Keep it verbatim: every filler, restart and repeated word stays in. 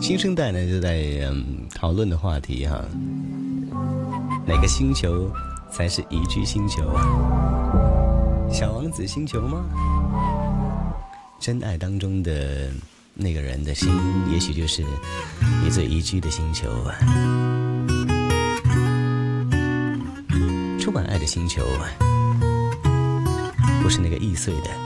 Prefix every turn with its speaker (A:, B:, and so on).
A: 新生代呢就在嗯讨论的话题哈，哪个星球才是宜居星球啊？小王子星球吗？真爱当中的那个人的心，也许就是你最宜居的星球啊。充满爱的星球，不是那个易碎的